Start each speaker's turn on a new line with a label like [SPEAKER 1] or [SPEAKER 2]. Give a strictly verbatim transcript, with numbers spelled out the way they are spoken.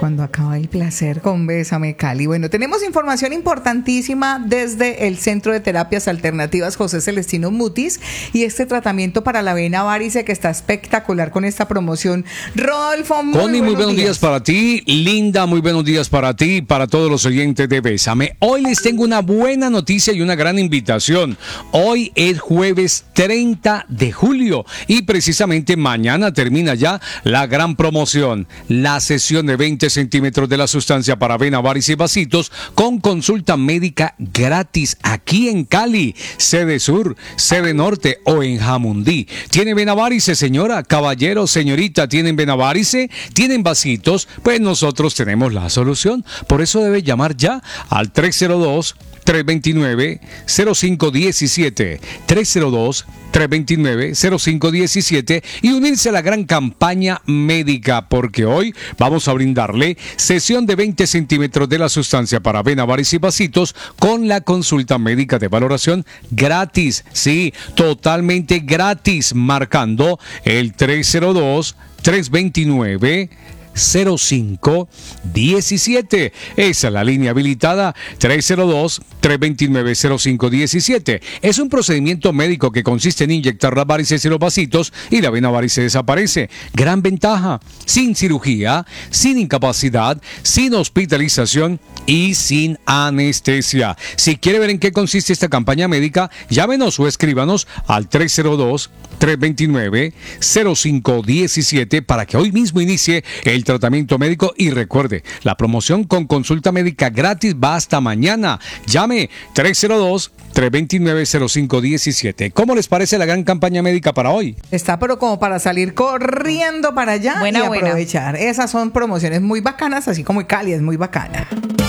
[SPEAKER 1] cuando acaba el placer con Bésame, Cali. Bueno, tenemos información importantísima desde el Centro de Terapias Alternativas José Celestino Mutis y este tratamiento para la vena varice que está espectacular con esta promoción. Rodolfo, muy
[SPEAKER 2] Connie, muy buenos días.
[SPEAKER 1] días
[SPEAKER 2] para ti. Linda, muy buenos días para ti y para todos los oyentes de Bésame. Hoy les tengo una buena noticia y una gran invitación. Hoy es jueves treinta de julio y precisamente mañana termina ya la gran promoción, la sesión de veinte centímetros de la sustancia para vena, varices y vasitos con consulta médica gratis aquí en Cali, sede sur, sede norte o en Jamundí. ¿Tiene vena varice, señora, caballero, señorita? ¿Tienen vena varice? ¿Tienen vasitos? Pues nosotros tenemos la solución. Por eso debe llamar ya al tres cero dos, tres dos nueve, cero cinco uno siete, tres cero dos, tres dos nueve, cero cinco uno siete y unirse a la gran campaña médica, porque hoy vamos a brindarle sesión de veinte centímetros de la sustancia para vena, varices y vasitos con la consulta médica de valoración gratis, sí, totalmente gratis, marcando el tres cero dos, tres dos nueve, cero cinco uno siete. Esa es la línea habilitada tres cero dos, tres dos nueve, cero cinco uno siete. Es un procedimiento médico que consiste en inyectar las varices y los vasitos y la vena varice desaparece. Gran ventaja, sin cirugía, sin incapacidad, sin hospitalización y sin anestesia. Si quiere ver en qué consiste esta campaña médica, llámenos o escríbanos al tres cero dos, tres dos nueve, cero cinco uno siete para que hoy mismo inicie el tratamiento médico y recuerde, la promoción con consulta médica gratis va hasta mañana. Llame tres cero dos, tres dos nueve, cero cinco uno siete. ¿Cómo les parece la gran campaña médica para hoy?
[SPEAKER 1] Está, pero como para salir corriendo para allá
[SPEAKER 3] Buena,
[SPEAKER 1] y
[SPEAKER 3] buena.
[SPEAKER 1] aprovechar. Esas son promociones muy bacanas, así como Cali es muy bacana.